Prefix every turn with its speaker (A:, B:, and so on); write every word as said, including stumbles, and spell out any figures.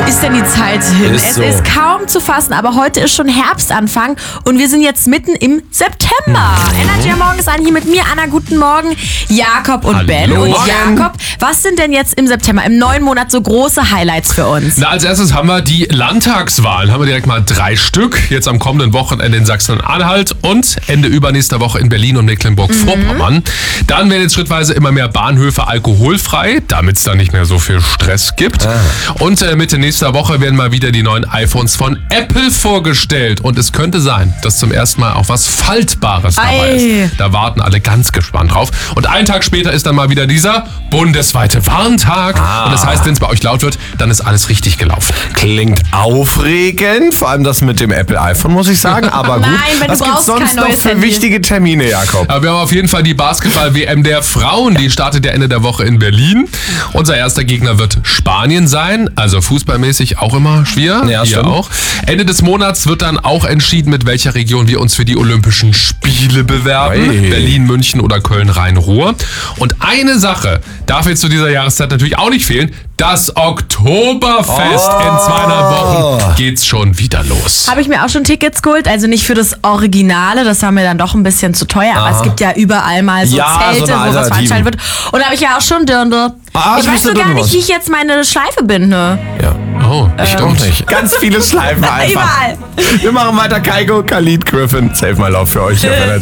A: ist denn die Zeit hin?
B: Ist
A: es
B: so.
A: ist kaum zu fassen, aber heute ist schon Herbstanfang und wir sind jetzt mitten im September. Mhm. Energy am Morgen ist an, hier mit mir, Anna, guten Morgen, Jakob und
B: Hallo.
A: Ben. Und
B: Morgen.
A: Jakob, was sind denn jetzt im September, im neuen Monat, so große Highlights für uns?
C: Na, als erstes haben wir die Landtagswahlen. Haben wir direkt mal drei Stück. Jetzt am kommenden Wochenende in Sachsen-Anhalt und Ende übernächster Woche in Berlin und Mecklenburg-Vorpommern. Mhm. Dann werden jetzt schrittweise immer mehr Bahnhöfe alkoholfrei, damit es da nicht mehr so viel Stress gibt. Ah. Und äh, Mitte nächster Woche werden mal wieder die neuen iPhones von Apple vorgestellt. Und es könnte sein, dass zum ersten Mal auch was Faltbares dabei
A: Ei.
C: ist. Da warten alle ganz gespannt drauf. Und einen Tag später ist dann mal wieder dieser bundesweite Warntag. Ah. Und das heißt, wenn es bei euch laut wird, dann ist alles richtig gelaufen.
B: Klingt aufregend, vor allem das mit dem Apple iPhone, muss ich sagen. Aber gut,
A: Nein, wenn
B: was
A: du
B: gibt's
A: brauchst
B: sonst
A: kein
B: noch
A: neues
B: für
A: Handy.
B: wichtige Termine, Jakob?
C: Aber wir haben auf jeden Fall die Basketball-W M der Frauen. Die startet ja Ende der Woche in Berlin. Unser erster Gegner wird Spanien sein. Also fußballmäßig auch immer schwer.
B: Ja,
C: Hier
B: stimmt.
C: auch. Ende des Monats wird dann auch entschieden, mit welcher Region wir uns für die Olympischen Spiele bewerben.
B: Hey.
C: Berlin, München oder Köln, Rhein-Ruhr. Und eine Sache darf jetzt zu dieser Jahreszeit natürlich auch nicht fehlen. Das Oktoberfest.
B: Oh.
C: In zweieinhalb Wochen geht's schon wieder los.
A: Habe ich mir auch schon Tickets geholt, also nicht für das Originale, das war mir dann doch ein bisschen zu teuer, aber
B: Aha.
A: es gibt ja überall mal so
B: Ja,
A: Zelte,
B: so eine
A: wo was
B: Alternative.
A: veranstaltet wird. Und da habe ich ja auch schon Dirndl.
B: Ah,
A: ich
B: du
A: weiß
B: bist
A: so
B: der
A: gar
B: Dirndl.
A: nicht, wie ich jetzt meine Schleife binde.
B: Ja.
C: Oh,
B: Ich auch nicht. Ganz viele Schleifen einfach.
A: Überall.
B: Wir machen weiter. Kygo, Khalid, Griffin. Save My Love für euch. Hier auf Energy.